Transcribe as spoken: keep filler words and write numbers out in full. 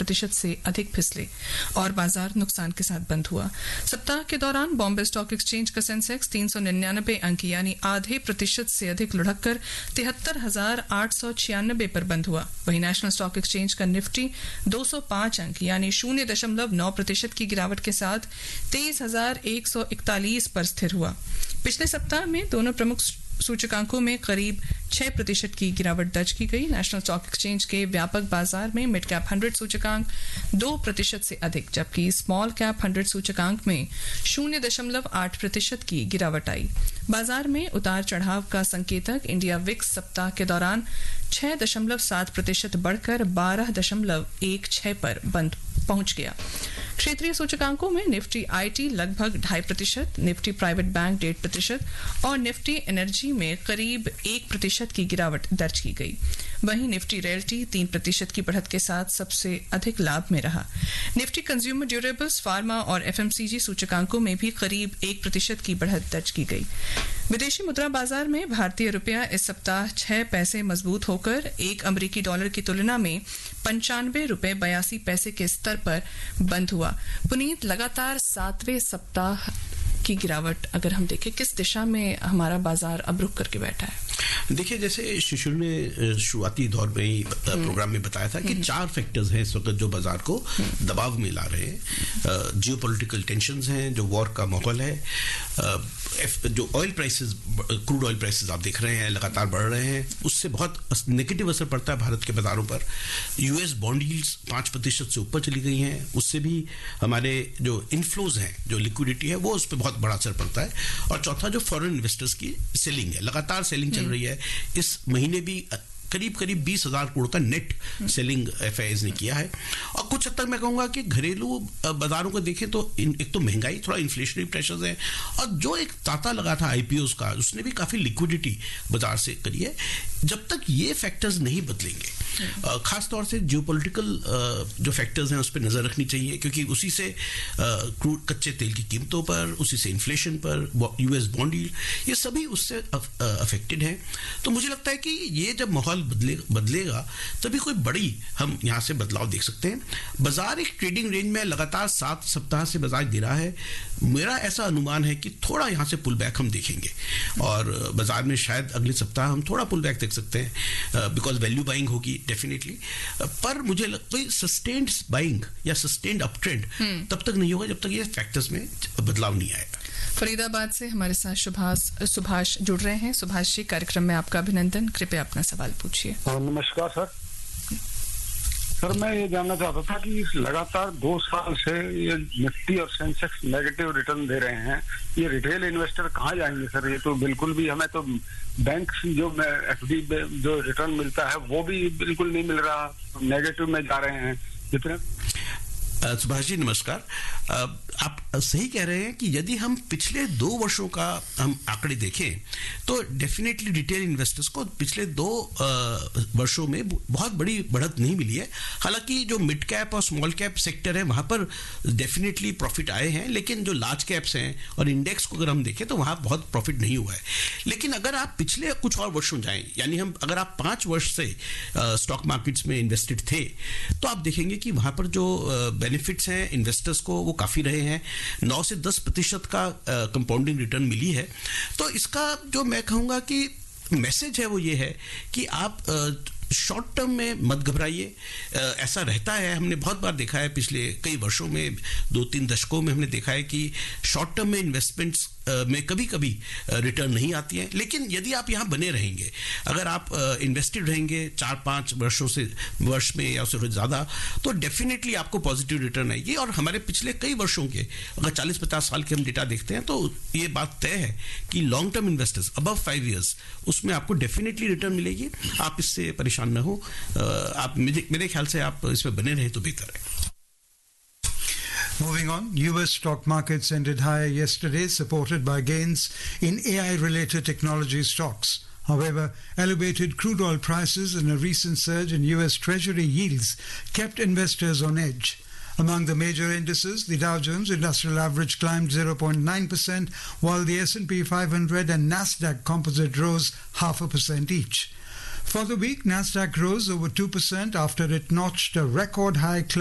प्रतिशत से अधिक फिसले और बाजार नुकसान के साथ बंद हुआ। सप्ताह के दौरान बॉम्बे स्टॉक एक्सचेंज का सेंसेक्स तीन सौ निन्यानबे अंक यानी आधे प्रतिशत से अधिक लुढ़क कर तिहत्तर हजार आठ सौ छियानबे पर बंद हुआ। वहीं नेशनल स्टॉक एक्सचेंज का निफ्टी दो सौ पांच अंक यानी शून्य दशमलव नौ प्रतिशत की गिरावट के साथ तेईस हजार एक सौ इकतालीस पर स्थिर हुआ। पिछले सप्ताह में दोनों प्रमुख सूचकांकों में करीब छह प्रतिशत की गिरावट दर्ज की गई। नेशनल स्टॉक एक्सचेंज के व्यापक बाजार में मिड कैप हंड्रेड सूचकांक दो प्रतिशत से अधिक, जबकि स्मॉल कैप हंड्रेड सूचकांक में शून्य दशमलव आठ प्रतिशत की गिरावट आई। बाजार में उतार चढ़ाव का संकेतक इंडिया विक्स सप्ताह के दौरान छह दशमलव सात प्रतिशत बढ़कर बारह दशमलव एक छह पर बंद पहुंच गया। क्षेत्रीय सूचकांकों में निफ्टी आईटी लगभग ढाई प्रतिशत, निफ्टी प्राइवेट बैंक डेढ़ प्रतिशत और निफ्टी एनर्जी में करीब एक प्रतिशत की गिरावट दर्ज की गई। वहीं निफ्टी रियल्टी तीन प्रतिशत की बढ़त के साथ सबसे अधिक लाभ में रहा। निफ्टी कंज्यूमर ड्यूरेबल्स, फार्मा और एफएमसीजी सूचकांकों में भी करीब एक प्रतिशत की बढ़त दर्ज की गई। विदेशी मुद्रा बाजार में भारतीय रुपया इस सप्ताह छह पैसे मजबूत होकर एक अमेरिकी डॉलर की तुलना में पंचानवे रुपए बयासी पैसे के स्तर पर बंद हुआ। पुनीत, लगातार सातवें सप्ताह की गिरावट अगर हम देखें, किस दिशा में हमारा बाजार अब रुक करके बैठा है? देखिए, जैसे शिशिर ने शुरुआती दौर में ही प्रोग्राम में बताया था कि चार फैक्टर्स हैं इस वक्त जो बाजार को दबाव में ला रहे हैं। जियो पॉलिटिकल टेंशंस हैं, जो वॉर का माहौल है, जो oil prices, crude oil prices आप देख रहे हैं लगातार बढ़ रहे हैं, उससे बहुत नेगेटिव असर पड़ता है भारत के बाजारों पर। यूएस बॉन्ड यील्ड्स पाँच प्रतिशत से ऊपर चली गई हैं, उससे भी हमारे जो इनफ्लोज हैं, जो लिक्विडिटी है, वो उस पर बहुत बड़ा असर पड़ता है। और चौथा, जो फॉरेन इन्वेस्टर्स की सेलिंग है, लगातार सेलिंग चल रही है। इस महीने भी करीब करीब बीस हजार करोड़ का नेट सेलिंग एफआईआईज ने किया है। और कुछ हद तक मैं कहूंगा कि घरेलू बाजारों को देखें तो एक तो महंगाई, थोड़ा इन्फ्लेशनरी प्रेशर्स है, और जो एक तांता लगा था आईपीओस का, उसने भी काफी लिक्विडिटी बाजार से करी है। जब तक ये फैक्टर्स नहीं बदलेंगे, खासतौर से जियोपॉलिटिकल जो फैक्टर्स हैं उस पर नजर रखनी चाहिए, क्योंकि उसी से क्रूड कच्चे तेल की कीमतों पर, उसी से इन्फ्लेशन पर, यूएस बॉन्ड यील्ड, ये सभी उससे अफेक्टेड हैं। तो मुझे लगता है कि ये जब माहौल बदले बदलेगा तभी कोई बड़ी हम यहां से बदलाव देख सकते हैं। बाजार एक ट्रेडिंग रेंज में लगातार सात सप्ताह से बाजार गिरा है। मेरा ऐसा अनुमान है कि थोड़ा यहां से पुल बैक हम देखेंगे और बाजार में शायद अगले सप्ताह हम थोड़ा पुल बैक देख सकते हैं, बिकॉज वैल्यू बाइंग होगी डेफिनेटली। पर मुझे लगता है सस्टेन्ड बाइंग या सस्टेन्ड अप ट्रेंड तब तक नहीं होगा जब तक ये फैक्टर्स में बदलाव नहीं आएगा। फरीदाबाद से हमारे साथ सुभाष सुभाष जुड़ रहे हैं। सुभाष जी, कार्यक्रम में आपका अभिनंदन। कृपया अपना सवाल पूछिए। नमस्कार सर। सर, मैं ये जानना चाहता था कि लगातार दो साल से ये निफ्टी और सेंसेक्स नेगेटिव रिटर्न दे रहे हैं, ये रिटेल इन्वेस्टर कहाँ जाएंगे सर? ये तो बिल्कुल भी, हमें तो बैंक जो एफडी जो रिटर्न मिलता है वो भी बिल्कुल नहीं मिल रहा, नेगेटिव में जा रहे हैं जितने। सुभाष जी नमस्कार। आप सही कह रहे हैं कि यदि हम पिछले दो वर्षों का हम आंकड़े देखें तो डेफिनेटली रिटेल इन्वेस्टर्स को पिछले दो वर्षों में बहुत बड़ी बढ़त नहीं मिली है। हालांकि जो मिड कैप और स्मॉल कैप सेक्टर है वहां पर डेफिनेटली प्रॉफिट आए हैं, लेकिन जो लार्ज कैप्स हैं और इंडेक्स को अगर हम देखें तो वहां बहुत प्रॉफिट नहीं हुआ है। लेकिन अगर आप पिछले कुछ और वर्षों जाएं, यानी हम अगर आप पांच वर्ष से स्टॉक मार्केट्स में इन्वेस्टेड थे तो आप देखेंगे कि वहां पर जो बेनिफिट्स हैं इन्वेस्टर्स को वो काफी रहे हैं। नौ से दस प्रतिशत का कंपाउंडिंग रिटर्न मिली है। तो इसका जो मैं कहूंगा कि मैसेज है वो ये है कि आप शॉर्ट टर्म में मत घबराइए। ऐसा रहता है, हमने बहुत बार देखा है पिछले कई वर्षों में, दो तीन दशकों में हमने देखा है कि शॉर्ट टर्म में इन्वेस्टमेंट्स में कभी कभी रिटर्न नहीं आती है। लेकिन यदि आप यहाँ बने रहेंगे, अगर आप इन्वेस्टेड रहेंगे चार पाँच वर्षों से वर्ष में या उससे ज़्यादा, तो डेफिनेटली आपको पॉजिटिव रिटर्न आएगी। और हमारे पिछले कई वर्षों के अगर चालीस पचास साल के हम डेटा देखते हैं तो ये बात तय है कि long term investors above five years उसमें आपको डेफिनेटली रिटर्न मिलेगी। आप इससे परेशान न हो। आप मेरे ख्याल से आप इसमें बने रहे तो बेहतर है। Moving on, U S stock markets ended higher yesterday, supported by gains in A I-related technology stocks. However, elevated crude oil prices and a recent surge in U S Treasury yields kept investors on edge. Among the major indices, the Dow Jones Industrial Average climbed zero point nine percent, while the S and P five hundred and Nasdaq Composite rose half a percent each. For the week, Nasdaq rose over two percent after it notched a record high close